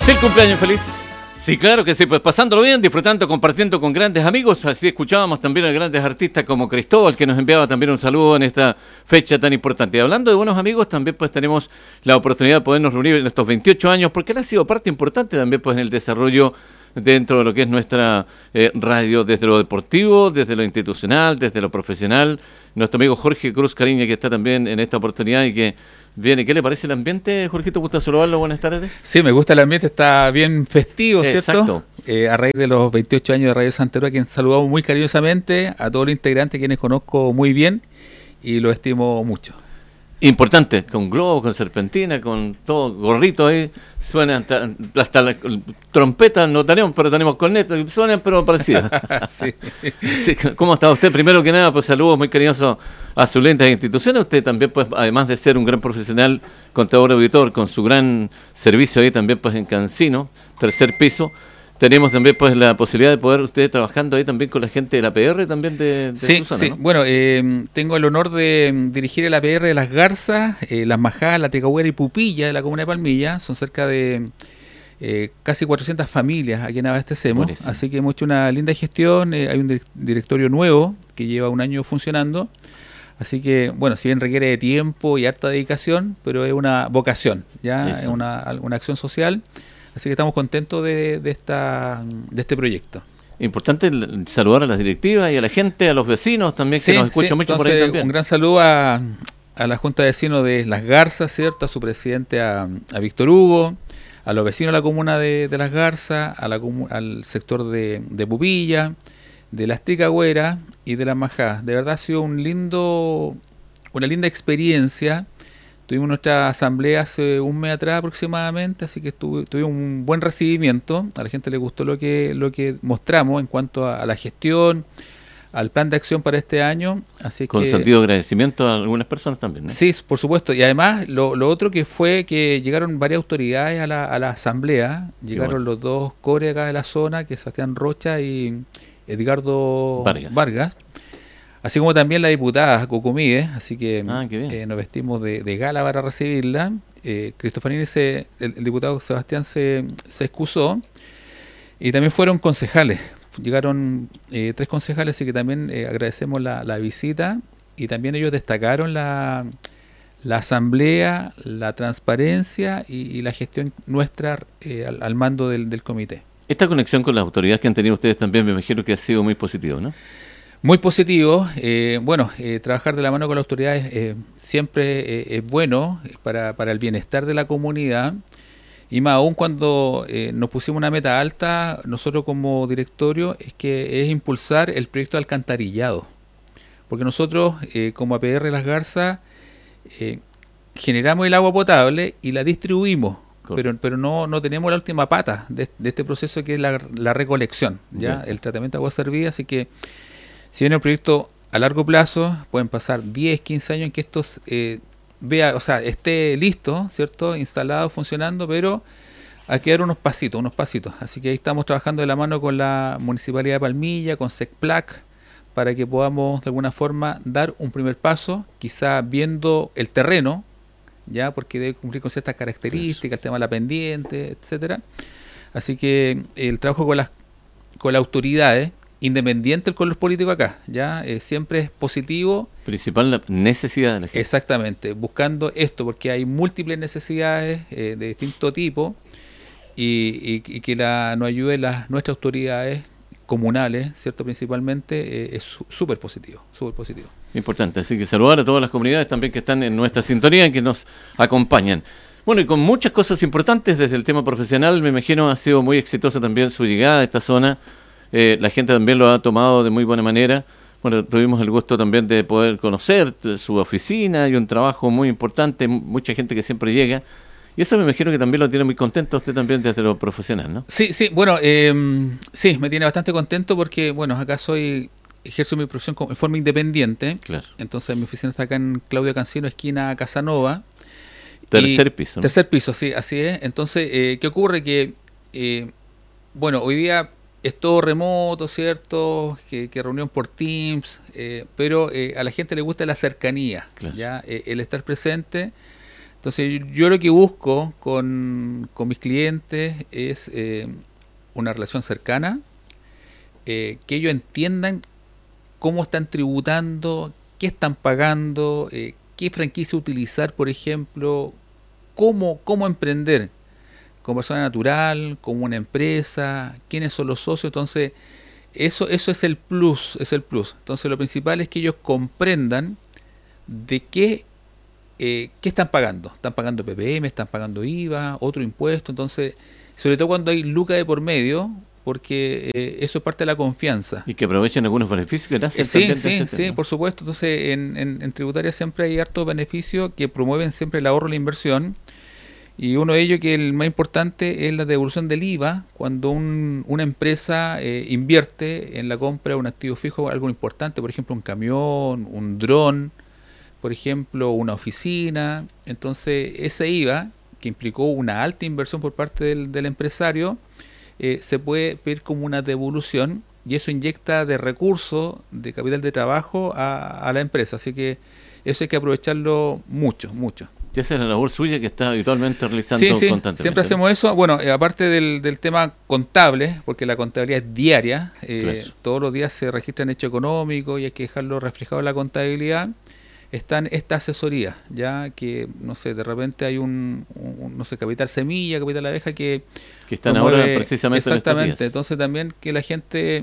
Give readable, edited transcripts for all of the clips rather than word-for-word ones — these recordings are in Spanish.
Del cumpleaños feliz. Sí, claro que sí, pues pasándolo bien, disfrutando, compartiendo con grandes amigos. Así escuchábamos también a grandes artistas como Cristóbal, que nos enviaba también un saludo en esta fecha tan importante. Y hablando de buenos amigos, también pues tenemos la oportunidad de podernos reunir en estos 28 años, porque él ha sido parte importante también pues en el desarrollo dentro de lo que es nuestra radio, desde lo deportivo, desde lo institucional, desde lo profesional. Nuestro amigo Jorge Cruz Cariña, que está también en esta oportunidad y que viene. ¿Qué le parece el ambiente, Jorgito? ¿Gusta saludarlo? Buenas tardes. Sí, me gusta el ambiente, está bien festivo, Exacto. ¿Cierto? A raíz de los 28 años de Radio Santa, a quien saludamos muy cariñosamente, a todos los integrantes, quienes conozco muy bien y los estimo mucho. Importante, con globo, con serpentina, con todo, gorrito ahí, suenan hasta la trompeta, no tenemos, pero tenemos cornetas, suenan pero parecidas. Sí. Sí, ¿cómo está usted? Primero que nada, pues saludos muy cariñosos a sus lindas instituciones. Usted también, pues, además de ser un gran profesional, contador auditor, con su gran servicio ahí también, pues, en Cancino, tercer piso. Tenemos también pues la posibilidad de poder ustedes trabajando ahí también con la gente de la PR también de Sí, su zona, sí. ¿no? Bueno, tengo el honor de dirigir el APR de Las Garzas, Las Majadas, La Tecahuera y Pupilla de la comuna de Palmilla. Son cerca de casi 400 familias a quien abastecemos. Buenísimo. Así que hemos hecho una linda gestión. Hay un directorio nuevo que lleva un año funcionando. Así que, bueno, si bien requiere de tiempo y harta dedicación, pero es una vocación, ¿ya? Eso. Es una acción social. Así que estamos contentos de este proyecto. Importante saludar a las directivas y a la gente, a los vecinos también, que nos escuchan mucho por ahí Entonces, también. un gran saludo a la Junta de Vecinos de Las Garzas, ¿cierto? A su presidente, a Víctor Hugo, a los vecinos de la comuna de Las Garzas, al sector de Pupilla, de Las Tecahueras y de Las Majadas. De verdad ha sido una linda experiencia. Tuvimos nuestra asamblea hace un mes atrás aproximadamente, así que tuvimos un buen recibimiento. A la gente le gustó lo que mostramos en cuanto a la gestión, al plan de acción para este año. Así Con que, sentido de agradecimiento a algunas personas también, ¿no? sí, por supuesto. Y además, lo otro que fue que llegaron varias autoridades a la asamblea. Llegaron bueno. los dos cores acá de la zona, que es Sebastián Rocha y Edgardo Vargas. Así como también la diputada Cucumide, así que qué bien. nos vestimos de gala para recibirla. Cristofanini, el diputado Sebastián se excusó, y también fueron concejales. Llegaron 3 concejales, así que también agradecemos la visita, y también ellos destacaron la asamblea, la transparencia y la gestión nuestra al mando del comité. Esta conexión con las autoridades que han tenido ustedes también, me imagino que ha sido muy positivo, ¿no? Muy positivo. Trabajar de la mano con las autoridades siempre es bueno para el bienestar de la comunidad, y más aún cuando nos pusimos una meta alta, nosotros como directorio, es impulsar el proyecto de alcantarillado, porque nosotros como APR Las Garzas generamos el agua potable y la distribuimos, pero no tenemos la última pata de este proceso, que es la recolección, ¿ya? El tratamiento de agua servida. Así que, si viene un proyecto a largo plazo, pueden pasar 10, 15 años en que esto esté listo, ¿cierto? Instalado, funcionando, pero hay que dar unos pasitos. Así que ahí estamos trabajando de la mano con la Municipalidad de Palmilla, con SECPLAC, para que podamos de alguna forma dar un primer paso, quizá viendo el terreno, ya, porque debe cumplir con ciertas características, el tema de la pendiente, etcétera. Así que el trabajo con las autoridades, independiente del color político acá, ya siempre es positivo. Principal la necesidad de la gente. Exactamente, buscando esto, porque hay múltiples necesidades de distinto tipo, y que nos ayuden nuestras autoridades comunales, ¿cierto? Principalmente, es súper positivo, súper positivo. Importante, así que saludar a todas las comunidades también que están en nuestra sintonía y que nos acompañan. Bueno, y con muchas cosas importantes desde el tema profesional, me imagino ha sido muy exitosa también su llegada a esta zona. La gente también lo ha tomado de muy buena manera. Bueno, tuvimos el gusto también de poder conocer su oficina y un trabajo muy importante, mucha gente que siempre llega. Y eso me imagino que también lo tiene muy contento usted también desde lo profesional, ¿no? Sí, bueno, sí, me tiene bastante contento porque, bueno, acá ejerzo mi profesión en forma independiente. Claro. Entonces mi oficina está acá en Claudio Cancino, esquina Casanova. Tercer piso, ¿no? Tercer piso, sí, así es. Entonces, ¿qué ocurre? Que, hoy día es todo remoto, ¿cierto? Que reunión por Teams, pero a la gente le gusta la cercanía, claro. ¿ya? El estar presente. Entonces yo lo que busco con mis clientes es una relación cercana, que ellos entiendan cómo están tributando, qué están pagando, qué franquicia utilizar, por ejemplo, cómo emprender como persona natural, como una empresa, quiénes son los socios. Entonces eso es el plus, Entonces lo principal es que ellos comprendan de qué están pagando. Están pagando PPM, están pagando IVA, otro impuesto. Entonces, sobre todo cuando hay lucas de por medio, porque eso es parte de la confianza. Y que aprovechen algunos beneficios que nacen Sí, por supuesto. Entonces, en tributaria siempre hay hartos beneficios que promueven siempre el ahorro y la inversión. Y uno de ellos, que el más importante, es la devolución del IVA cuando una empresa invierte en la compra de un activo fijo, algo importante, por ejemplo, un camión, un dron, por ejemplo, una oficina. Entonces, ese IVA, que implicó una alta inversión por parte del empresario, se puede pedir como una devolución, y eso inyecta de recursos, de capital de trabajo a la empresa. Así que eso hay que aprovecharlo mucho. Y esa es la labor suya que está habitualmente realizando constantemente. Siempre hacemos eso. Bueno, aparte del tema contable, porque la contabilidad es diaria, Claro. todos los días se registran hechos económicos y hay que dejarlo reflejado en la contabilidad. Están esta asesoría, ya que, no sé, de repente hay no sé, capital semilla, capital abeja, que están promueve, ahora precisamente exactamente. en estos días. Entonces también que la gente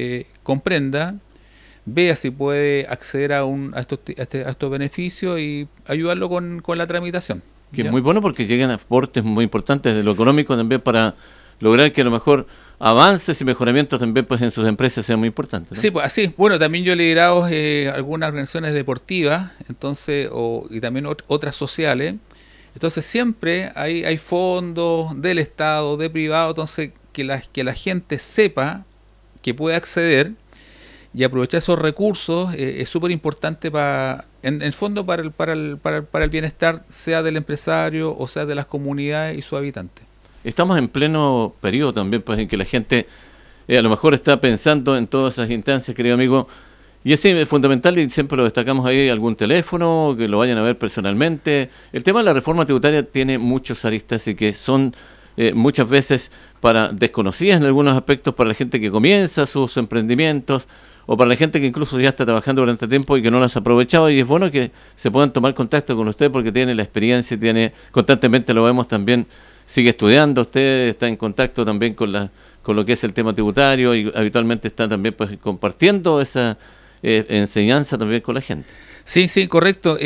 comprenda, vea si puede acceder a estos beneficios y ayudarlo con la tramitación. Que ¿ya? es muy bueno porque llegan aportes muy importantes de lo económico también para lograr que a lo mejor avances y mejoramientos también pues en sus empresas sean muy importantes, ¿no? Sí, pues así. Bueno, también yo he liderado algunas organizaciones deportivas, entonces, y también otras sociales. Entonces siempre hay fondos del Estado, de privado, entonces que la gente sepa que puede acceder y aprovechar esos recursos es súper importante en el fondo para el bienestar, sea del empresario o sea de las comunidades y sus habitantes. Estamos en pleno periodo también pues en que la gente a lo mejor está pensando en todas esas instancias, querido amigo, y es fundamental, y siempre lo destacamos ahí, algún teléfono, que lo vayan a ver personalmente. El tema de la reforma tributaria tiene muchos aristas y que son muchas veces desconocidas en algunos aspectos para la gente que comienza sus emprendimientos, o para la gente que incluso ya está trabajando durante tiempo y que no las ha aprovechado, y es bueno que se puedan tomar contacto con usted porque tiene la experiencia, constantemente lo vemos también, sigue estudiando, usted está en contacto también con lo que es el tema tributario y habitualmente está también pues compartiendo esa enseñanza también con la gente. Sí, correcto.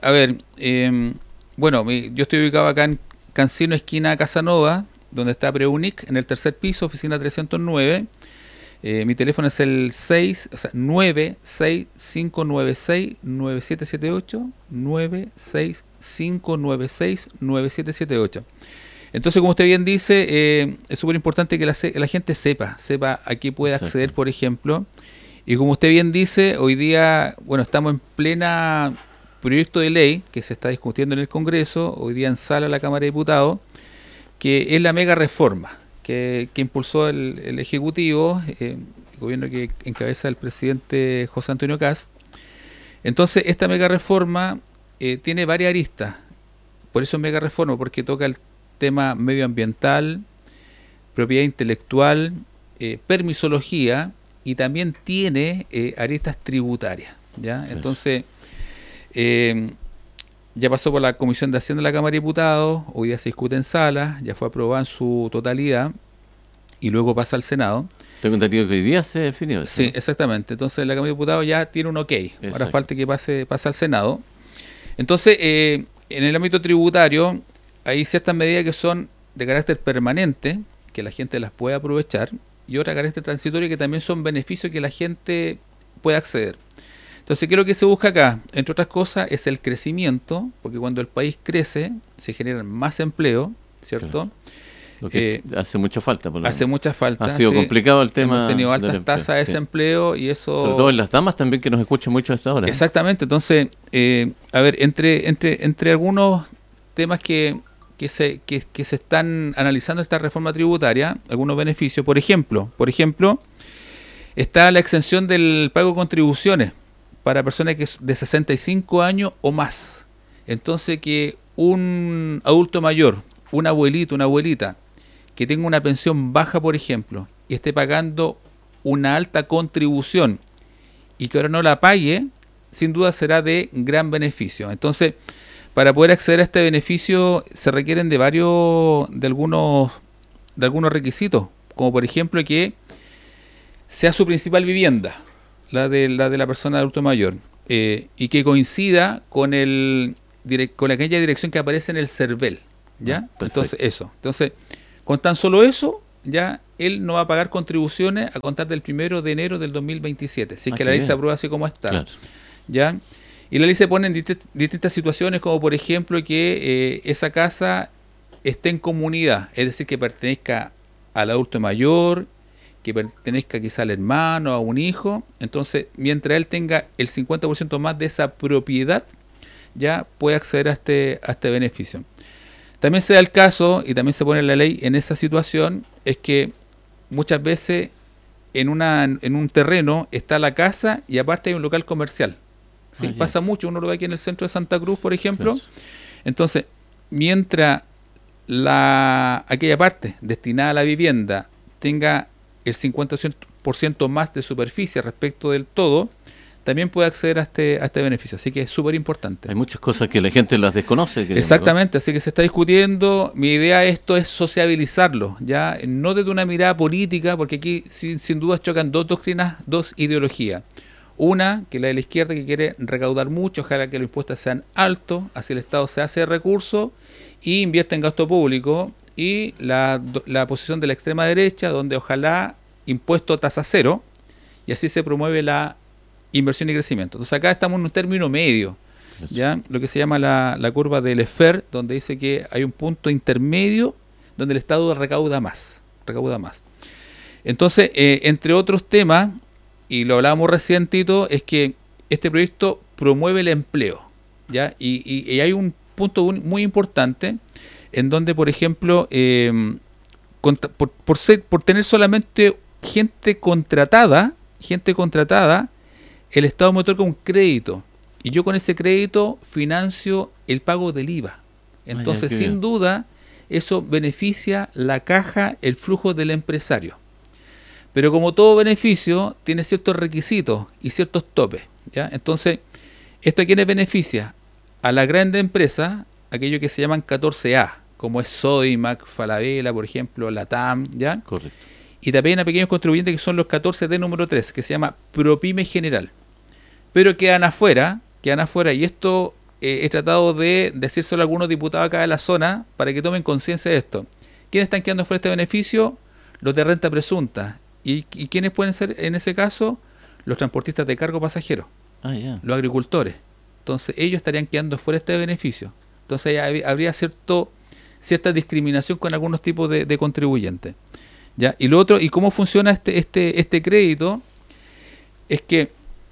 Bueno, yo estoy ubicado acá en Cancino, esquina Casanova, donde está Preunic, en el tercer piso, oficina 309. Mi teléfono es el 96596-9778, 96596-9778. Entonces, como usted bien dice, es súper importante que la gente sepa a qué puede acceder, por ejemplo. Y como usted bien dice, hoy día, bueno, estamos en plena proyecto de ley que se está discutiendo en el Congreso, hoy día en sala de la Cámara de Diputados, que es la mega reforma que impulsó el Ejecutivo, el gobierno que encabeza el presidente José Antonio Kast. Entonces, esta mega reforma tiene varias aristas. Por eso es mega reforma, porque toca el tema medioambiental, propiedad intelectual, permisología, y también tiene aristas tributarias, ¿ya? Yes. Entonces, ya pasó por la Comisión de Hacienda de la Cámara de Diputados, hoy día se discute en sala, ya fue aprobada en su totalidad y luego pasa al Senado. Tengo entendido que hoy día se definió eso. Sí, exactamente. Entonces la Cámara de Diputados ya tiene un ok. Exacto. Ahora falta que pase al Senado. Entonces, en el ámbito tributario hay ciertas medidas que son de carácter permanente, que la gente las puede aprovechar, y otras de carácter transitorio que también son beneficios que la gente puede acceder. Entonces, ¿qué es lo que se busca acá? Entre otras cosas, es el crecimiento, porque cuando el país crece, se generan más empleo, ¿cierto? Claro. Lo que hace mucha falta. Hace mucha falta. Ha sido complicado el tema. Hemos tenido altas tasas de desempleo y eso... Sobre todo en las damas también, que nos escuchan mucho a esta hora. Exactamente. Entonces, entre algunos temas que se están analizando esta reforma tributaria, algunos beneficios, por ejemplo, está la exención del pago de contribuciones para personas que de 65 años o más. Entonces, que un adulto mayor, un abuelito, una abuelita, que tenga una pensión baja, por ejemplo, y esté pagando una alta contribución y que ahora no la pague, sin duda será de gran beneficio. Entonces, para poder acceder a este beneficio se requieren de algunos requisitos, como por ejemplo que sea su principal vivienda, la de la persona adulto mayor, y que coincida con aquella dirección que aparece en el CERVEL, ¿ya? Entonces, eso. Entonces, con tan solo eso, ya él no va a pagar contribuciones a contar del 1 de enero del 2027, si es que la ley se aprueba así como está. Claro. ¿Ya? Y la ley se pone en distintas situaciones, como por ejemplo que esa casa esté en comunidad, es decir, que pertenezca al adulto mayor, que pertenezca quizá al hermano, a un hijo. Entonces, mientras él tenga el 50% más de esa propiedad, ya puede acceder a este beneficio. También se da el caso, y también se pone en la ley en esa situación, es que muchas veces en un terreno está la casa y aparte hay un local comercial. ¿Sí? Pasa mucho, uno lo ve aquí en el centro de Santa Cruz, por ejemplo. Claro. Entonces, mientras aquella parte destinada a la vivienda tenga el 50% más de superficie respecto del todo, también puede acceder a este beneficio. Así que es súper importante. Hay muchas cosas que la gente las desconoce. Exactamente, así que se está discutiendo. Mi idea esto es sociabilizarlo, ya no desde una mirada política, porque aquí sin duda chocan dos doctrinas, dos ideologías. Una, que la de la izquierda, que quiere recaudar mucho, ojalá que los impuestos sean altos, así el Estado se hace recursos y invierte en gasto público, y la posición de la extrema derecha, donde ojalá impuesto tasa cero, y así se promueve la inversión y crecimiento. Entonces acá estamos en un término medio, ¿ya? Lo que se llama la curva de Leffer, donde dice que hay un punto intermedio donde el Estado recauda más. Entonces, entre otros temas, y lo hablábamos recién, Tito, es que este proyecto promueve el empleo, ¿ya? Y hay un punto muy importante en donde, por ejemplo, por tener solamente gente contratada, el Estado me otorga un crédito y yo con ese crédito financio el pago del IVA. Entonces, sin duda, eso beneficia la caja, el flujo del empresario. Pero como todo beneficio, tiene ciertos requisitos y ciertos topes, ¿ya? Entonces, ¿esto a quiénes beneficia? A las grandes empresas, aquellos que se llaman 14A, como es Sodimac, Falabella, por ejemplo, Latam, ¿ya? Correcto. Y también a pequeños contribuyentes, que son los 14D número 3, que se llama Propyme General. Pero quedan afuera, y esto he tratado de decírselo a algunos diputados acá de la zona para que tomen conciencia de esto. ¿Quiénes están quedando fuera de este beneficio? Los de renta presunta. ¿Y quiénes pueden ser en ese caso? Los transportistas de cargo pasajero, los agricultores. Entonces ellos estarían quedando fuera de este beneficio. Entonces habría cierta discriminación con algunos tipos de contribuyentes, ¿ya? Y lo otro, ¿y cómo funciona este crédito? Es que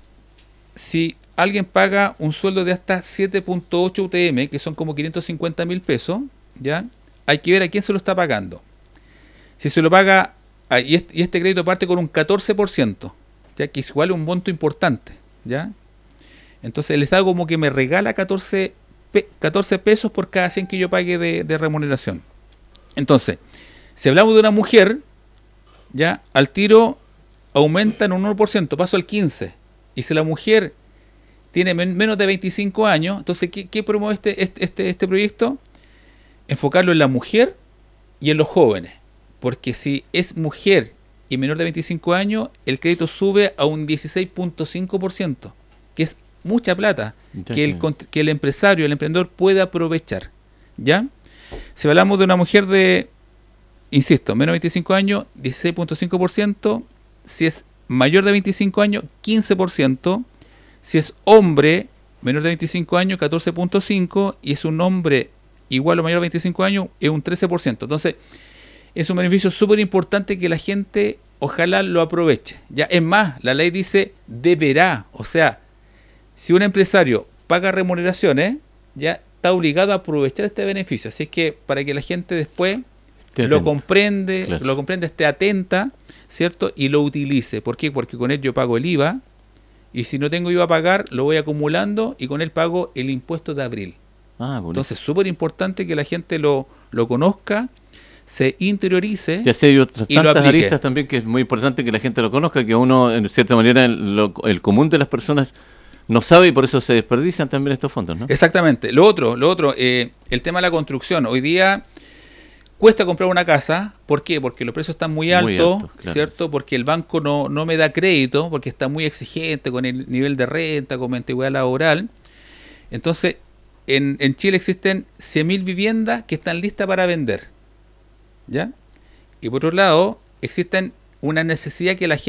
si alguien paga un sueldo de hasta 7.8 UTM, que son como 550.000 pesos, ¿ya? Hay que ver a quién se lo está pagando. Si se lo paga, y este crédito parte con un 14%, ya que es igual a un monto importante, ¿ya? Entonces el Estado como que me regala 14 pesos por cada 100 que yo pague de remuneración. Entonces, si hablamos de una mujer, ya al tiro aumenta en un 1%, paso al 15%. Y si la mujer tiene menos de 25 años, entonces, ¿qué promueve este proyecto? Enfocarlo en la mujer y en los jóvenes. Porque si es mujer y menor de 25 años, el crédito sube a un 16.5%, que es mucha plata que el empresario, el emprendedor puede aprovechar, ¿ya? Si hablamos de una mujer de, insisto, menos de 25 años, 16.5%, si es mayor de 25 años, 15%, si es hombre menor de 25 años, 14.5%, y es un hombre igual o mayor de 25 años, es un 13%. Entonces, es un beneficio súper importante que la gente ojalá lo aproveche. Ya, es más, la ley dice deberá, o sea, si un empresario paga remuneraciones, ya está obligado a aprovechar este beneficio. Así es que para que la gente después lo comprende, esté atenta, ¿cierto? Y lo utilice. ¿Por qué? Porque con él yo pago el IVA, y si no tengo IVA a pagar, lo voy acumulando y con él pago el impuesto de abril. Ah, bonito. Entonces, súper importante que la gente lo conozca, se interiorice Y así hay otras y lo tantas aplique. aristas también que es muy importante que la gente lo conozca, que uno, en cierta manera, el común de las personas no sabe y por eso se desperdician también estos fondos, ¿no? Exactamente. Lo otro, el tema de la construcción. Hoy día cuesta comprar una casa. ¿Por qué? Porque los precios están muy altos, claro. ¿cierto? Porque el banco no me da crédito, porque está muy exigente con el nivel de renta, con mi antigüedad laboral. Entonces, en Chile existen 100.000 viviendas que están listas para vender, ¿ya? Y por otro lado, existen una necesidad que la gente